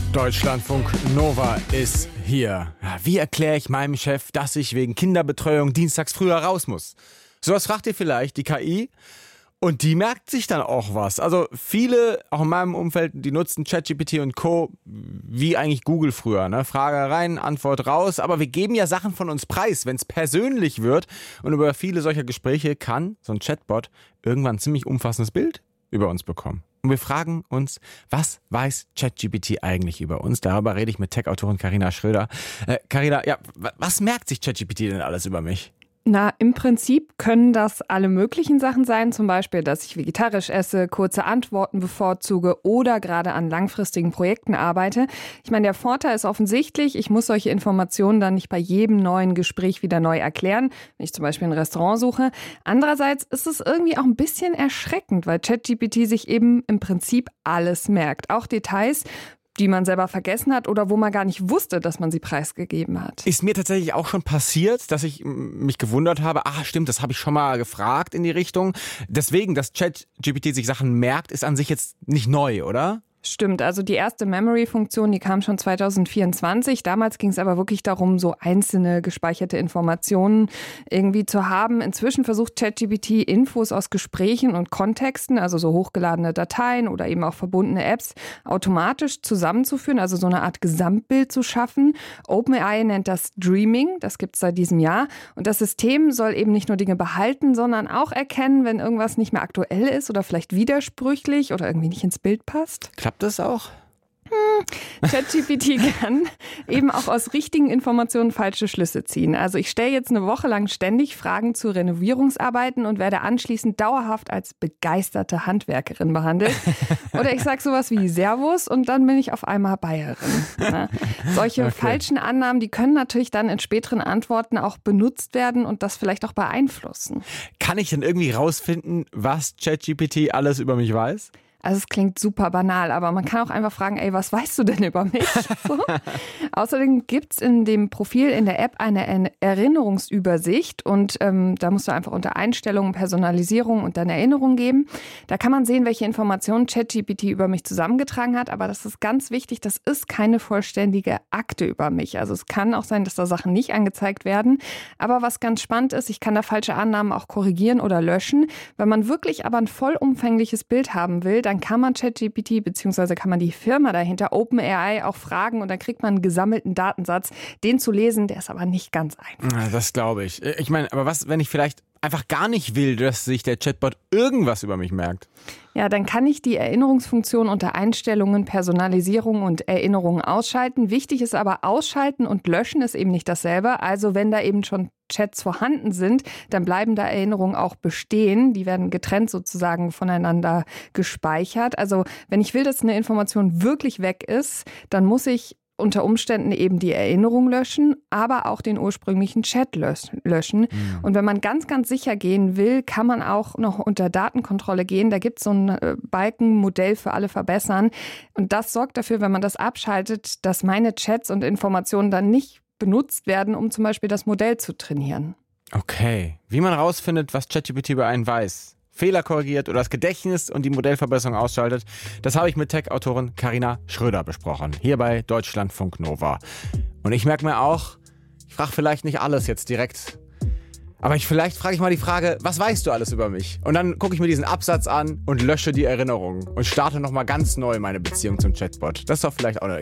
Deutschlandfunk Nova ist hier. Wie erkläre ich meinem Chef, dass ich wegen Kinderbetreuung dienstags früher raus muss? Sowas fragt ihr vielleicht die KI und die merkt sich dann auch was. Also viele, auch in meinem Umfeld, die nutzen ChatGPT und Co. wie eigentlich Google früher. Ne? Frage rein, Antwort raus. Aber wir geben ja Sachen von uns preis, wenn es persönlich wird. Und über viele solcher Gespräche kann so ein Chatbot irgendwann ein ziemlich umfassendes Bild über uns bekommen. Und wir fragen uns, was weiß ChatGPT eigentlich über uns? Darüber rede ich mit Tech-Autorin Carina Schröder. Carina, ja, was merkt sich ChatGPT denn alles über mich? Na, im Prinzip können das alle möglichen Sachen sein, zum Beispiel, dass ich vegetarisch esse, kurze Antworten bevorzuge oder gerade an langfristigen Projekten arbeite. Ich meine, der Vorteil ist offensichtlich, ich muss solche Informationen dann nicht bei jedem neuen Gespräch wieder neu erklären, wenn ich zum Beispiel ein Restaurant suche. Andererseits ist es irgendwie auch ein bisschen erschreckend, weil ChatGPT sich eben im Prinzip alles merkt, auch Details, die man selber vergessen hat oder wo man gar nicht wusste, dass man sie preisgegeben hat. Ist mir tatsächlich auch schon passiert, dass ich mich gewundert habe, stimmt, das habe ich schon mal gefragt in die Richtung. Deswegen, dass ChatGPT sich Sachen merkt, ist an sich jetzt nicht neu, oder? Stimmt, also die erste Memory-Funktion, die kam schon 2024. Damals ging es aber wirklich darum, so einzelne gespeicherte Informationen irgendwie zu haben. Inzwischen versucht ChatGPT Infos aus Gesprächen und Kontexten, also so hochgeladene Dateien oder eben auch verbundene Apps, automatisch zusammenzuführen, also so eine Art Gesamtbild zu schaffen. OpenAI nennt das Dreaming, das gibt es seit diesem Jahr. Und das System soll eben nicht nur Dinge behalten, sondern auch erkennen, wenn irgendwas nicht mehr aktuell ist oder vielleicht widersprüchlich oder irgendwie nicht ins Bild passt. Klappt das auch? ChatGPT kann eben auch aus richtigen Informationen falsche Schlüsse ziehen. Also ich stelle jetzt eine Woche lang ständig Fragen zu Renovierungsarbeiten und werde anschließend dauerhaft als begeisterte Handwerkerin behandelt. Oder ich sage sowas wie Servus und dann bin ich auf einmal Bayerin. Ne? Solche falschen Annahmen, die können natürlich dann in späteren Antworten auch benutzt werden und das vielleicht auch beeinflussen. Kann ich denn irgendwie rausfinden, was ChatGPT alles über mich weiß? Also es klingt super banal, aber man kann auch einfach fragen, was weißt du denn über mich? So. Außerdem gibt es in dem Profil in der App eine Erinnerungsübersicht und da musst du einfach unter Einstellungen, Personalisierung und dann Erinnerung geben. Da kann man sehen, welche Informationen ChatGPT über mich zusammengetragen hat, aber das ist ganz wichtig, das ist keine vollständige Akte über mich. Also es kann auch sein, dass da Sachen nicht angezeigt werden, aber was ganz spannend ist, ich kann da falsche Annahmen auch korrigieren oder löschen. Wenn man wirklich aber ein vollumfängliches Bild haben will, dann kann man ChatGPT bzw. kann man die Firma dahinter, OpenAI, auch fragen und dann kriegt man einen gesammelten Datensatz. Den zu lesen, der ist aber nicht ganz einfach. Das glaube ich. Ich meine, aber was, wenn ich vielleicht einfach gar nicht will, dass sich der Chatbot irgendwas über mich merkt? Ja, dann kann ich die Erinnerungsfunktion unter Einstellungen, Personalisierung und Erinnerungen ausschalten. Wichtig ist aber, ausschalten und löschen ist eben nicht dasselbe. Also wenn da eben schon Chats vorhanden sind, dann bleiben da Erinnerungen auch bestehen. Die werden getrennt sozusagen voneinander gespeichert. Also wenn ich will, dass eine Information wirklich weg ist, dann muss ich unter Umständen eben die Erinnerung löschen, aber auch den ursprünglichen Chat löschen. Und wenn man ganz, ganz sicher gehen will, kann man auch noch unter Datenkontrolle gehen. Da gibt es so ein Balkenmodell für alle verbessern. Und das sorgt dafür, wenn man das abschaltet, dass meine Chats und Informationen dann nicht benutzt werden, um zum Beispiel das Modell zu trainieren. Okay. Wie man rausfindet, was ChatGPT über einen weiß, Fehler korrigiert oder das Gedächtnis und die Modellverbesserung ausschaltet, das habe ich mit Tech-Autorin Carina Schröder besprochen, hier bei Deutschlandfunk Nova. Und ich merke mir auch, ich frage vielleicht nicht alles jetzt direkt, aber vielleicht frage ich mal die Frage, was weißt du alles über mich? Und dann gucke ich mir diesen Absatz an und lösche die Erinnerungen und starte nochmal ganz neu meine Beziehung zum Chatbot. Das ist doch vielleicht auch eine